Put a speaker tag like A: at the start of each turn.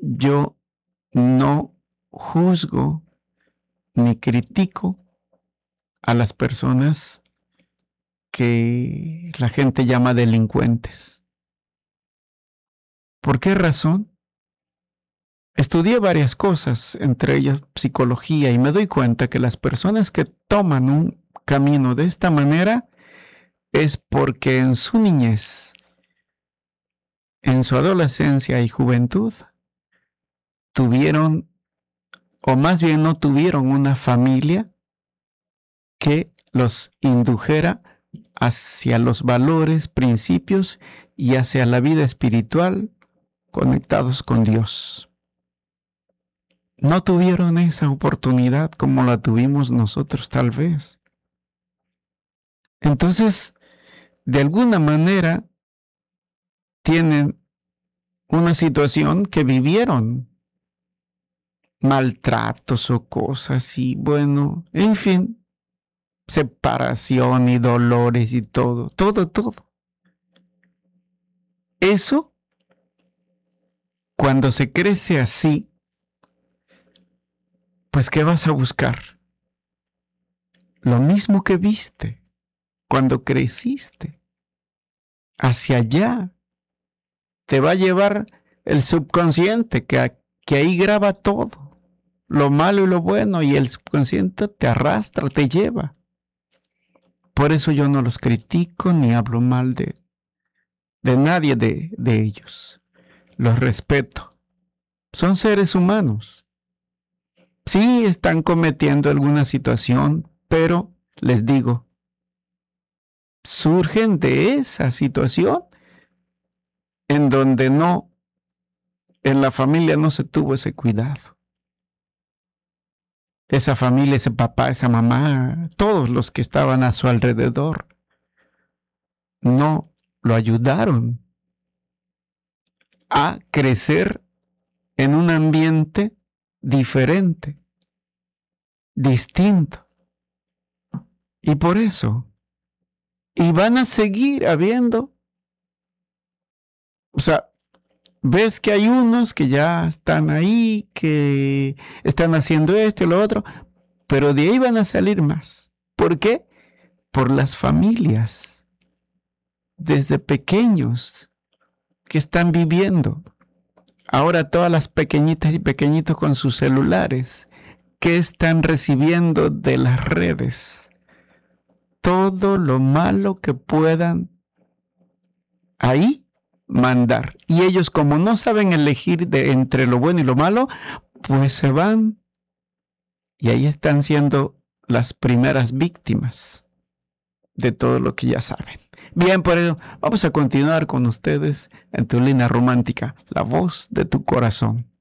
A: yo no juzgo ni critico a las personas que la gente llama delincuentes. ¿Por qué razón? Estudié varias cosas, entre ellas psicología, y me doy cuenta que las personas que toman un camino de esta manera es porque en su niñez, en su adolescencia y juventud, tuvieron, o más bien no tuvieron una familia que los indujera hacia los valores, principios y hacia la vida espiritual conectados con Dios. No tuvieron esa oportunidad como la tuvimos nosotros tal vez. Entonces, de alguna manera, tienen una situación que vivieron, maltratos o cosas y bueno, en fin, separación y dolores y todo. Eso, cuando se crece así, pues ¿qué vas a buscar? Lo mismo que viste cuando creciste. Hacia allá te va a llevar el subconsciente que ahí graba todo, lo malo y lo bueno, y el subconsciente te arrastra, te lleva. Por eso yo no los critico ni hablo mal de nadie de ellos. Los respeto. Son seres humanos. Sí están cometiendo alguna situación, pero les digo, surgen de esa situación en donde en la familia no se tuvo ese cuidado. Esa familia, ese papá, esa mamá, todos los que estaban a su alrededor, no lo ayudaron a crecer en un ambiente diferente, distinto. Y por eso, y van a seguir habiendo, o sea, ves que hay unos que ya están ahí, que están haciendo esto y lo otro, pero de ahí van a salir más. ¿Por qué? Por las familias, desde pequeños, que están viviendo. Ahora todas las pequeñitas y pequeñitos con sus celulares, que están recibiendo de las redes todo lo malo que puedan ahí mandar. Y ellos, como no saben elegir entre lo bueno y lo malo, pues se van y ahí están siendo las primeras víctimas de todo lo que ya saben. Bien, por eso vamos a continuar con ustedes en tu línea romántica, la voz de tu corazón.